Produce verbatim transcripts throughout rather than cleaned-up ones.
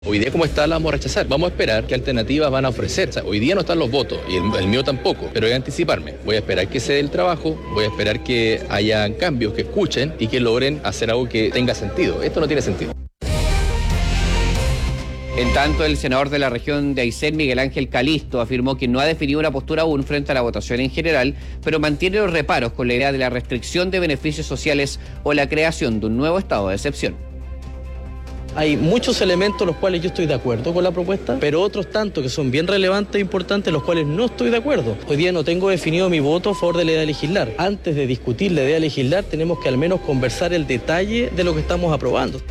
Hoy día como está la vamos a rechazar, vamos a esperar qué alternativas van a ofrecer. O sea, hoy día no están los votos y el, el mío tampoco, pero voy a anticiparme, voy a esperar que se dé el trabajo, voy a esperar que hayan cambios, que escuchen y que logren hacer algo que tenga sentido. Esto no tiene sentido. En tanto, el senador de la región de Aysén, Miguel Ángel Calisto, afirmó que no ha definido una postura aún frente a la votación en general, pero mantiene los reparos con la idea de la restricción de beneficios sociales o la creación de un nuevo estado de excepción. Hay muchos elementos los cuales yo estoy de acuerdo con la propuesta, pero otros tantos que son bien relevantes e importantes los cuales no estoy de acuerdo. Hoy día no tengo definido mi voto a favor de la idea de legislar. Antes de discutir la idea de legislar tenemos que al menos conversar el detalle de lo que estamos aprobando.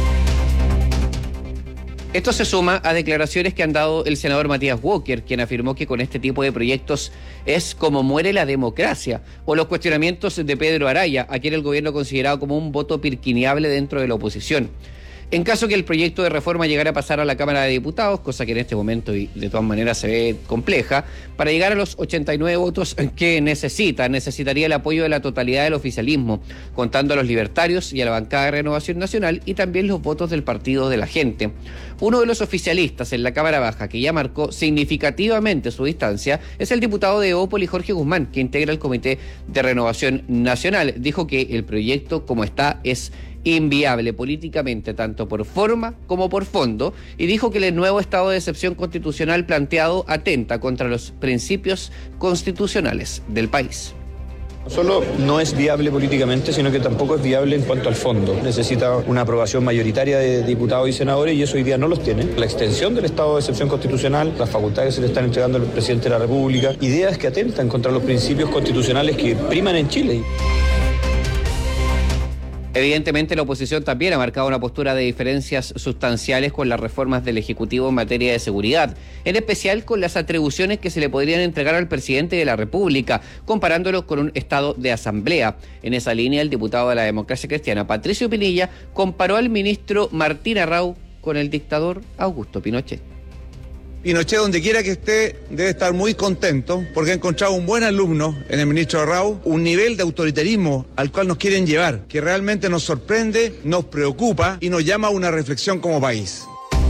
Esto se suma a declaraciones que han dado el senador Matías Walker, quien afirmó que con este tipo de proyectos es como muere la democracia, o los cuestionamientos de Pedro Araya, a quien el gobierno ha considerado como un voto pirquineable dentro de la oposición. En caso que el proyecto de reforma llegara a pasar a la Cámara de Diputados, cosa que en este momento y de todas maneras se ve compleja, para llegar a los ochenta y nueve votos que necesita, necesitaría el apoyo de la totalidad del oficialismo, contando a los libertarios y a la bancada de Renovación Nacional y también los votos del Partido de la Gente. Uno de los oficialistas en la Cámara Baja que ya marcó significativamente su distancia es el diputado de Evópoli, Jorge Guzmán, que integra el Comité de Renovación Nacional. Dijo que el proyecto como está es inviable políticamente, tanto por forma como por fondo, y dijo que el nuevo estado de excepción constitucional planteado atenta contra los principios constitucionales del país. No solo no es viable políticamente, sino que tampoco es viable en cuanto al fondo. Necesita una aprobación mayoritaria de diputados y senadores y eso hoy día no los tiene. La extensión del estado de excepción constitucional, las facultades que se le están entregando al presidente de la República, ideas que atentan contra los principios constitucionales que priman en Chile. Evidentemente, la oposición también ha marcado una postura de diferencias sustanciales con las reformas del Ejecutivo en materia de seguridad, en especial con las atribuciones que se le podrían entregar al presidente de la República, comparándolo con un estado de asamblea. En esa línea, el diputado de la Democracia Cristiana, Patricio Pinilla, comparó al ministro Martín Arrau con el dictador Augusto Pinochet. Pinochet, donde quiera que esté, debe estar muy contento porque ha encontrado un buen alumno en el ministro Arrau, un nivel de autoritarismo al cual nos quieren llevar, que realmente nos sorprende, nos preocupa y nos llama a una reflexión como país.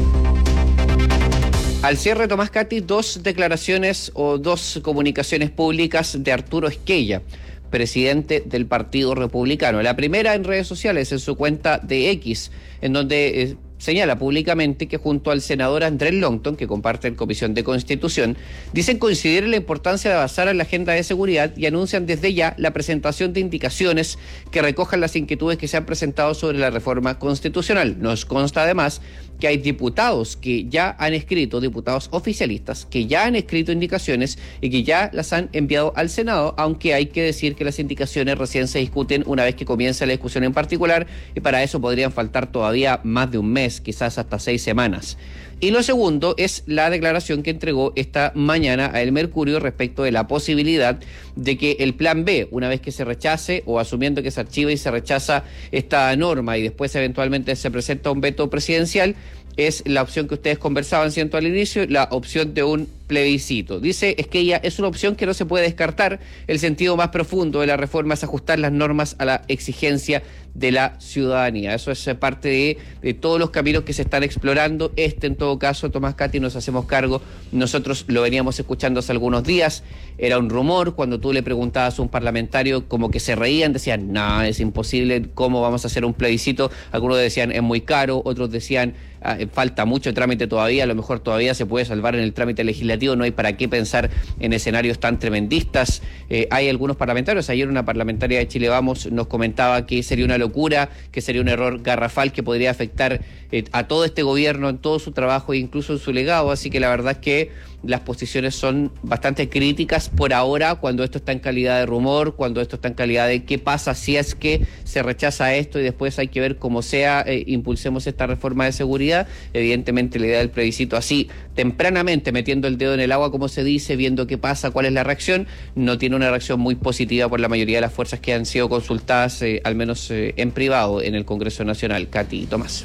Al cierre, Tomás Cati, dos declaraciones o dos comunicaciones públicas de Arturo Esquella, presidente del Partido Republicano. La primera en redes sociales, en su cuenta de X, en donde Eh, señala públicamente que junto al senador Andrés Longton, que comparten Comisión de Constitución, dicen coincidir en la importancia de avanzar en la agenda de seguridad y anuncian desde ya la presentación de indicaciones que recojan las inquietudes que se han presentado sobre la reforma constitucional. Nos consta además que hay diputados que ya han escrito, diputados oficialistas, que ya han escrito indicaciones y que ya las han enviado al Senado, aunque hay que decir que las indicaciones recién se discuten una vez que comience la discusión en particular, y para eso podrían faltar todavía más de un mes, quizás hasta seis semanas. Y lo segundo es la declaración que entregó esta mañana a El Mercurio respecto de la posibilidad de que el plan B, una vez que se rechace o asumiendo que se archiva y se rechaza esta norma y después eventualmente se presenta un veto presidencial, es la opción que ustedes conversaban, siento al inicio, la opción de un plebiscito. Dice Esquella, es una opción que no se puede descartar. El sentido más profundo de la reforma es ajustar las normas a la exigencia de la ciudadanía. Eso es parte de, de todos los caminos que se están explorando. Este, en todo caso, Tomás Cati, nos hacemos cargo. Nosotros lo veníamos escuchando hace algunos días. Era un rumor. Cuando tú le preguntabas a un parlamentario, como que se reían, decían, no, es imposible, ¿cómo vamos a hacer un plebiscito? Algunos decían, es muy caro. Otros decían, ah, falta mucho trámite todavía. A lo mejor todavía se puede salvar en el trámite legislativo. No hay para qué pensar en escenarios tan tremendistas. Eh, hay algunos parlamentarios. Ayer una parlamentaria de Chile Vamos nos comentaba que sería una locura, que sería un error garrafal que podría afectar eh, a todo este gobierno en todo su trabajo e incluso en su legado. Así que la verdad es que las posiciones son bastante críticas por ahora, cuando esto está en calidad de rumor, cuando esto está en calidad de qué pasa si es que se rechaza esto y después hay que ver cómo sea, eh, impulsemos esta reforma de seguridad. Evidentemente la idea del plebiscito así, tempranamente, metiendo el dedo en el agua, como se dice, viendo qué pasa, cuál es la reacción, no tiene una reacción muy positiva por la mayoría de las fuerzas que han sido consultadas, eh, al menos eh, en privado, en el Congreso Nacional. Cati y Tomás.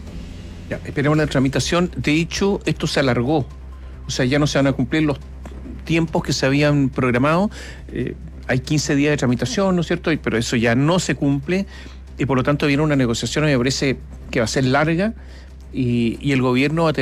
Ya, esperemos la tramitación. De hecho, esto se alargó. O sea, ya no se van a cumplir los tiempos que se habían programado. Eh, hay quince días de tramitación, ¿no es cierto? Pero eso ya no se cumple y por lo tanto viene una negociación, me parece que va a ser larga. y, y el gobierno va a tener